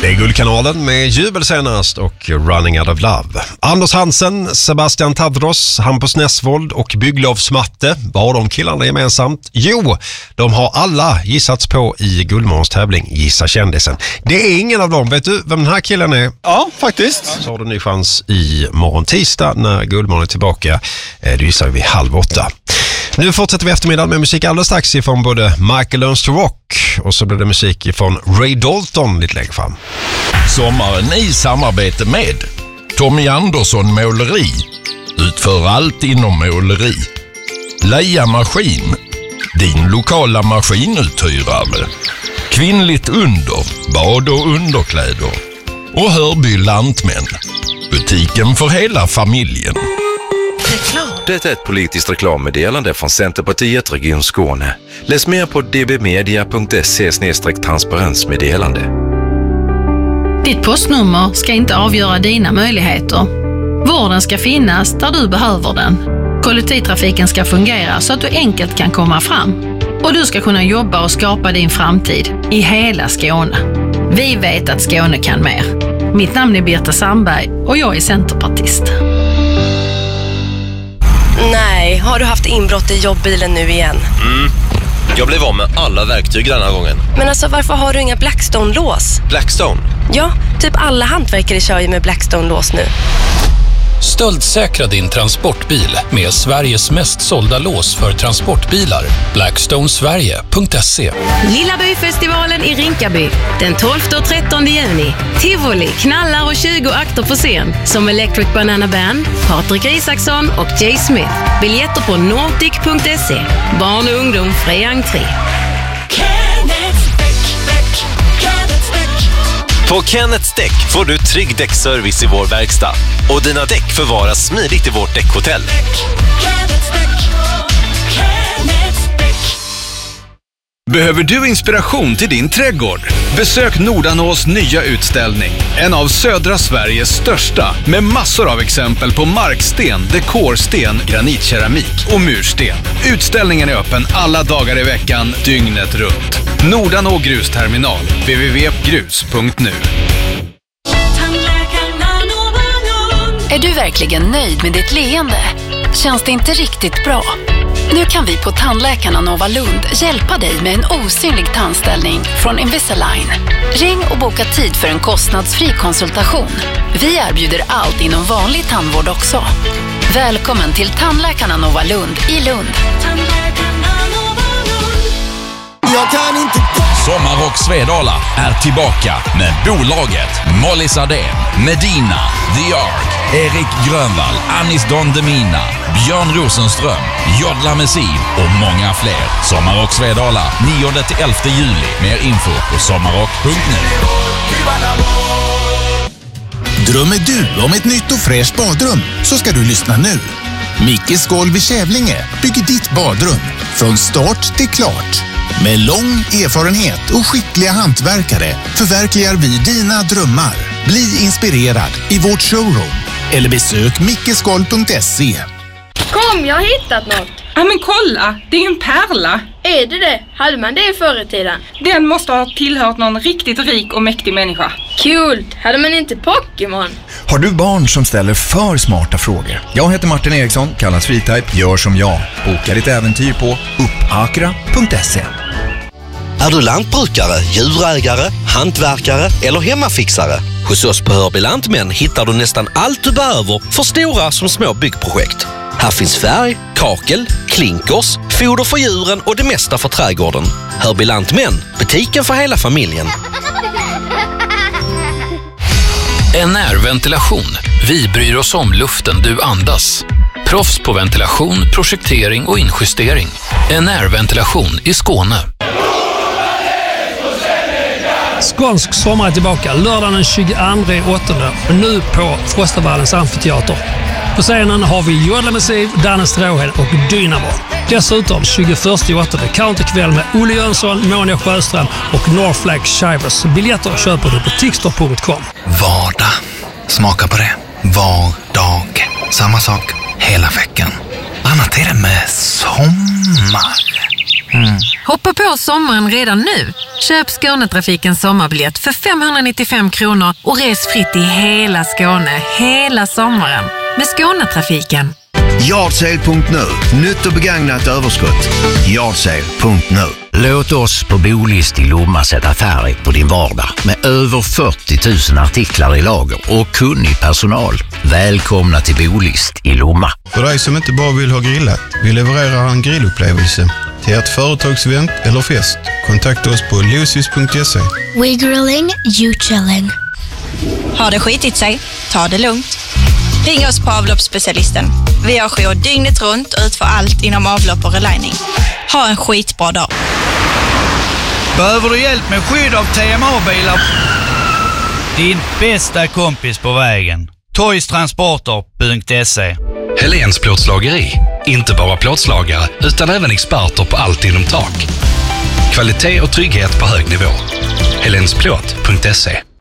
Det är Guldkanalen med Jubel senast och Running Out of Love. Anders Hansen, Sebastian Tadros, Hampus Nessvold och Bygglovsmatte. Vad har de killarna gemensamt? Jo, de har alla gissats på i Guldmorgons tävling Gissa kändisen. Det är ingen av dem. Vet du vem den här killen är? Ja, faktiskt. Så har du en ny chans i morgon tisdag när Guldmorgon är tillbaka. Det gissar vi 7:30. Nu fortsätter vi eftermiddagen med musik alldeles strax ifrån både Michael Learns to Rock och så blir det musik ifrån Ray Dalton lite längre fram. Sommaren i samarbete med Tommy Andersson Måleri. Utför allt inom måleri. Leia Maskin. Din lokala maskinuthyrare. Kvinnligt under. Bad- och underkläder. Och Hörby Lantmän. Butiken för hela familjen. Det är ett politiskt reklammeddelande från Centerpartiet Region Skåne. Läs mer på dbmedia.se/transparensmeddelande. Ditt postnummer ska inte avgöra dina möjligheter. Vården ska finnas där du behöver den. Kollektivtrafiken ska fungera så att du enkelt kan komma fram. Och du ska kunna jobba och skapa din framtid i hela Skåne. Vi vet att Skåne kan mer. Mitt namn är Birta Sandberg och jag är centerpartist. Nej, har du haft inbrott i jobbbilen nu igen? Jag blev av med alla verktyg den här gången. Men alltså, varför har du inga Blackstone-lås? Blackstone? Ja, typ alla hantverkare kör ju med Blackstone-lås nu. Stöldsäkra din transportbil med Sveriges mest sålda lås för transportbilar. Blackstonesverige.se. Lilla byfestivalen i Rinkaby. Den 12 och 13 juni. Tivoli, knallar och 20 akter på scen. Som Electric Banana Band, Patrik Isaksson och Jay Smith. Biljetter på nordic.se. Barn och ungdom fri entré. På Kenneths däck får du trygg däckservice i vår verkstad. Och dina däck förvaras smidigt i vårt däckhotell. Behöver du inspiration till din trädgård? Besök Nordanås nya utställning. En av södra Sveriges största. Med massor av exempel på marksten, dekorsten, granitkeramik och mursten. Utställningen är öppen alla dagar i veckan, dygnet runt. Nordanå grusterminal. www.grus.nu. Är du verkligen nöjd med ditt leende? Känns det inte riktigt bra? Nu kan vi på Tandläkarna Nova Lund hjälpa dig med en osynlig tandställning från Invisalign. Ring och boka tid för en kostnadsfri konsultation. Vi erbjuder allt inom vanlig tandvård också. Välkommen till Tandläkarna Nova Lund i Lund. Sommarrock Svedala är tillbaka med bolaget Molly Sardén, Medina, The Ark, Erik Grönvall, Anis Don Demina, Björn Rosenström, Jodla Messin och många fler. Sommarrock Svedala 9-11 juli. Mer info på sommarrock.nu. Drömmer du om ett nytt och fräscht badrum så ska du lyssna nu. Mickes Golv i Kävlinge bygger ditt badrum från start till klart. Med lång erfarenhet och skickliga hantverkare förverkligar vi dina drömmar. Bli inspirerad i vårt showroom eller besök mickesgolv.se. Kom, jag har hittat något. Ja, men kolla, det är ju en pärla. Är det? Hade man det förr i tiden? Den måste ha tillhört någon riktigt rik och mäktig människa. Kul! Hade man inte Pokémon? Har du barn som ställer för smarta frågor? Jag heter Martin Eriksson, kallas Freetype, gör som jag. Boka ditt äventyr på uppakra.se. Är du lantbrukare, djurägare, hantverkare eller hemmafixare? Hos oss på Hörby Lantmän hittar du nästan allt du behöver för stora som små byggprojekt. Här finns färg, kakel, klinkers, foder för djuren och det mesta för trädgården. Hörby Lantmän, butiken för hela familjen. NR-ventilation. Vi bryr oss om luften du andas. Proffs på ventilation, projektering och injustering. NR-ventilation i Skåne. Skånsk sommar är tillbaka lördagen den 22/8 och nu på Frostavallens amfiteater. På scenen har vi Jodla Messin, Danne Stråhed och Dynamo. Dessutom 21/8 counterkväll med Olle Jönsson, Monia Sjöström och Northflag Shivers. Biljetter köper du på tixter.com. Vardag. Smaka på det. Vardag. Samma sak hela veckan. Annat är det med sommar. Hoppa på sommaren redan nu. Köp Skånetrafikens sommarbiljett för 595 kronor och res fritt i hela Skåne hela sommaren med Skånetrafiken. Yardsale.nu. Nytt och begagnat överskott. Yardsale.nu. Låt oss på Bolist i Lomma sätta färg på din vardag med över 40 000 artiklar i lager och kunnig personal. Välkomna till Bolist i Lomma. För dig som inte bara vill ha grillat, vi levererar en grillupplevelse till ert företagsevent eller fest. Kontakta oss på lucis.se. We grilling, you chilling. Har det skitit sig? Ta det lugnt. Ring oss på avloppsspecialisten. Vi har jour dygnet runt och utför allt inom avlopp och relining. Ha en skitbra dag. Behöver du hjälp med skydd av TMA-bilar? Din bästa kompis på vägen. Toystransporter.se. Helens plåtslageri. Inte bara plåtslagare utan även experter på allt inom tak. Kvalitet och trygghet på hög nivå. Helensplåt.se.